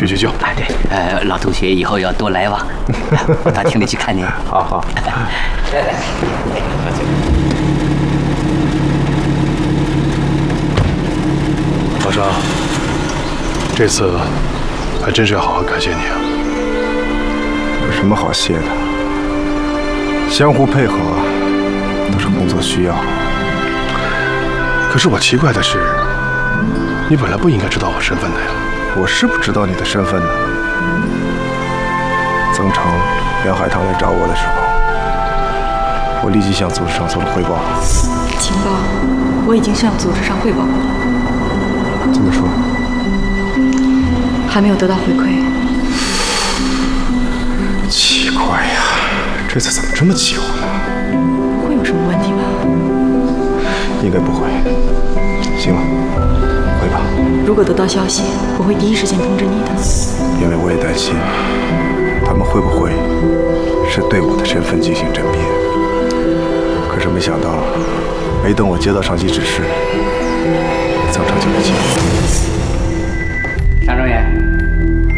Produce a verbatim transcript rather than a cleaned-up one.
叙叙旧。 哎，对，呃，老同学以后要多来往，我到厅里去看您。 好好。 来来， 老张，这次还真是要好好感谢你啊。 有什么好谢的？相互配合都是工作需要。 可是我奇怪的是，你本来不应该知道我身份的呀。 我是不知道你的身份呢。曾成、梁海棠来找我的时候，我立即向组织上做了汇报。 情报我已经向组织上汇报过了。 怎么说？ 还没有得到回馈。 奇怪呀，这次怎么这么急我呢？ 不会有什么问题吧？ 应该不会。行了，回吧。 如果得到消息，我会第一时间通知你的。 因为我也担心，他们会不会是对我的身份进行甄别？可是没想到，没等我接到上级指示，曾成就被击落。